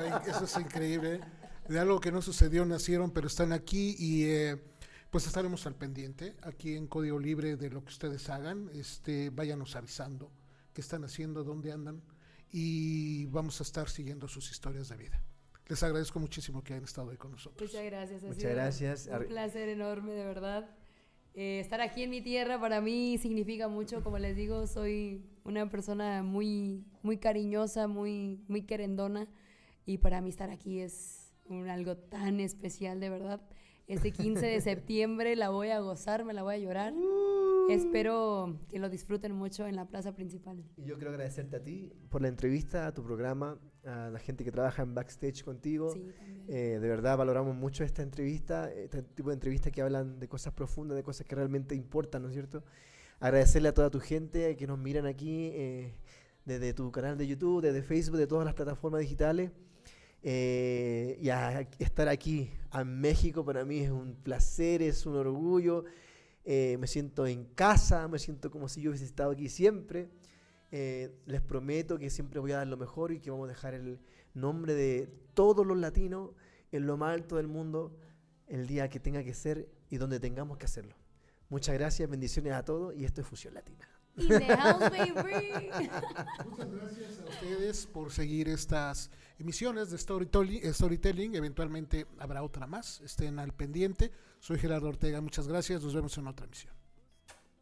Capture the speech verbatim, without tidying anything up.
eso es increíble. De algo que no sucedió nacieron, pero están aquí y eh, pues estaremos al pendiente aquí en Código Libre de lo que ustedes hagan. Este, váyanos avisando qué están haciendo, dónde andan y vamos a estar siguiendo sus historias de vida. Les agradezco muchísimo que hayan estado hoy con nosotros. Muchas gracias. Ha Muchas sido gracias. Un placer enorme, de verdad. Eh, estar aquí en mi tierra para mí significa mucho. Como les digo, soy una persona muy, muy cariñosa, muy, muy querendona. Y para mí estar aquí es un, algo tan especial, de verdad. Este quince de septiembre la voy a gozar, me la voy a llorar. Espero que lo disfruten mucho en la plaza principal. Y yo quiero agradecerte a ti por la entrevista, a tu programa, a la gente que trabaja en backstage contigo. Sí, eh, de verdad valoramos mucho esta entrevista, este tipo de entrevistas que hablan de cosas profundas, de cosas que realmente importan, ¿no es cierto? Agradecerle a toda tu gente que nos miran aquí, eh, desde tu canal de YouTube, desde Facebook, de todas las plataformas digitales. Eh, y a estar aquí en México para mí es un placer, es un orgullo. Eh, me siento en casa, me siento como si yo hubiese estado aquí siempre. Eh, les prometo que siempre voy a dar lo mejor y que vamos a dejar el nombre de todos los latinos en lo más alto del mundo el día que tenga que ser y donde tengamos que hacerlo. Muchas gracias, bendiciones a todos y esto es Fusión Latina. In the house, baby. Muchas gracias a ustedes por seguir estas emisiones de storytelling, storytelling. Eventualmente habrá otra más. Estén al pendiente. Soy Gerardo Ortega. Muchas gracias. Nos vemos en otra emisión.